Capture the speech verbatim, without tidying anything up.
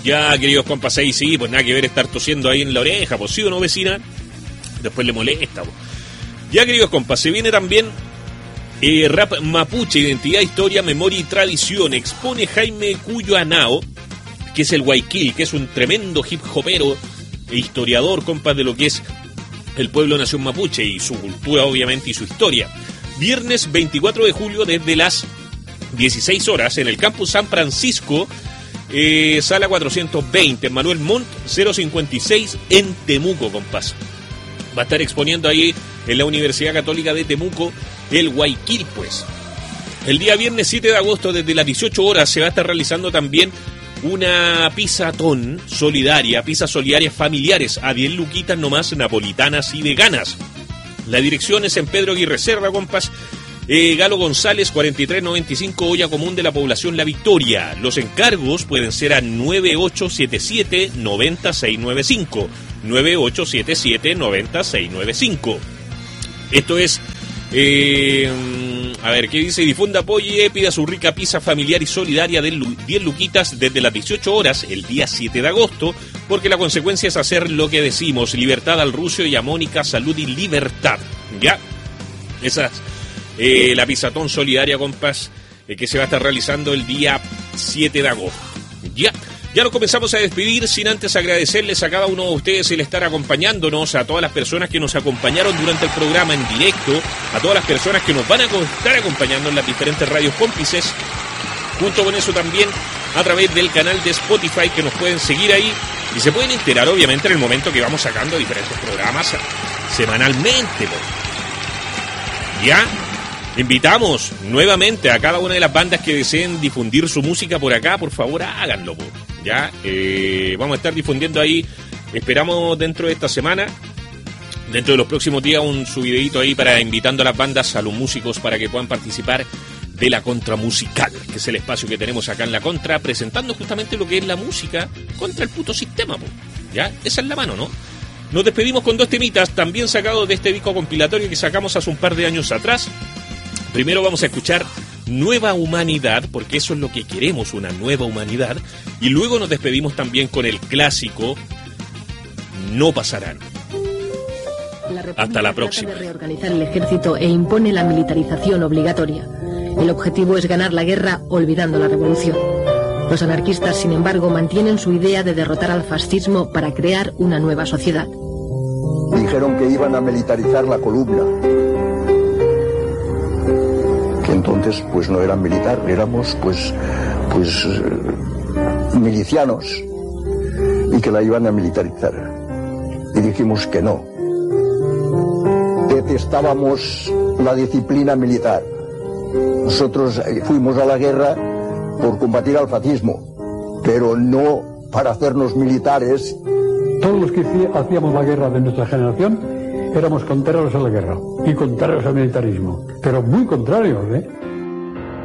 Ya, queridos compas, ahí sí, pues nada que ver estar tosiendo ahí en la oreja, pues sí o no, vecina. Después le molesta, pues. Ya, queridos compas, se viene también eh, Rap Mapuche, Identidad, Historia, Memoria y Tradición. Expone Jaime Cuyo Anao, que es el Guayquil, que es un tremendo hip hopero e historiador, compas, de lo que es el pueblo nación mapuche y su cultura, obviamente, y su historia. Viernes veinticuatro de julio, desde las dieciséis horas, en el Campus San Francisco, eh, sala cuatrocientos veinte, Manuel Montt cero cincuenta y seis, en Temuco, compas. Va a estar exponiendo ahí en la Universidad Católica de Temuco el Guayquil, pues. El día viernes siete de agosto, desde las dieciocho horas, se va a estar realizando también una pizzatón solidaria, pizzas solidarias familiares, a diez luquitas nomás, napolitanas y veganas. La dirección es en Pedro Aguirre Cerda, compas. Eh, Galo González, cuarenta y tres noventa y cinco, Olla Común de la Población La Victoria. Los encargos pueden ser a nueve ocho siete siete, nueve cero seis nueve cinco. nueve ocho siete siete, nueve cero seis nueve cinco. Esto es... Eh, a ver, ¿qué dice? Difunda, apoye, pida su rica pizza familiar y solidaria de diez luquitas desde las dieciocho horas, el día siete de agosto, porque la consecuencia es hacer lo que decimos: libertad al Rucio y a Mónica, salud y libertad. ¿Ya? Esa es eh, la pizzatón solidaria, compas, eh, que se va a estar realizando el día siete de agosto. ¿Ya? Ya nos comenzamos a despedir, sin antes agradecerles a cada uno de ustedes el estar acompañándonos, a todas las personas que nos acompañaron durante el programa en directo, a todas las personas que nos van a estar acompañando en las diferentes radios cómplices, junto con eso también a través del canal de Spotify, que nos pueden seguir ahí y se pueden enterar obviamente en el momento que vamos sacando diferentes programas semanalmente. ¿Ya? Invitamos nuevamente a cada una de las bandas que deseen difundir su música por acá, por favor háganlo, po. Ya, eh, vamos a estar difundiendo ahí, esperamos dentro de esta semana, dentro de los próximos días, un subidito ahí para invitando a las bandas, a los músicos, para que puedan participar de la Contra Musical, que es el espacio que tenemos acá en la Contra, presentando justamente lo que es la música contra el puto sistema, po. Ya, esa es la mano, ¿no? Nos despedimos con dos temitas, también sacados de este disco compilatorio que sacamos hace un par de años atrás. Primero vamos a escuchar Nueva Humanidad, porque eso es lo que queremos, una nueva humanidad. Y luego nos despedimos también con el clásico No Pasarán. La Hasta la próxima. Trata de reorganizar el ejército e impone la militarización obligatoria. El objetivo es ganar la guerra olvidando la revolución. Los anarquistas, sin embargo, mantienen su idea de derrotar al fascismo para crear una nueva sociedad. Dijeron que iban a militarizar la columna. Que entonces pues no eran militar, éramos pues pues eh, milicianos, y que la iban a militarizar. Y dijimos que no. Detestábamos la disciplina militar. Nosotros fuimos a la guerra por combatir al fascismo, pero no para hacernos militares. Todos los que hacíamos la guerra de nuestra generación éramos contrarios a la guerra y contrarios al militarismo, pero muy contrarios, ¿eh?